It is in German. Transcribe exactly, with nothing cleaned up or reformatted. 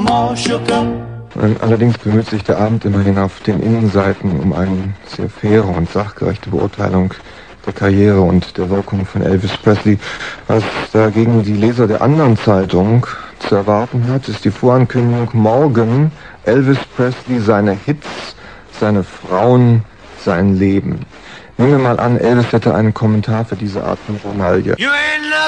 Allerdings bemüht sich der Abend immerhin auf den Innenseiten um eine sehr faire und sachgerechte Beurteilung der Karriere und der Wirkung von Elvis Presley. Was dagegen die Leser der anderen Zeitung zu erwarten hat, ist die Vorankündigung: morgen Elvis Presley, seine Hits, seine Frauen, sein Leben. Nehmen wir mal an, Elvis hätte einen Kommentar für diese Art von Romaille.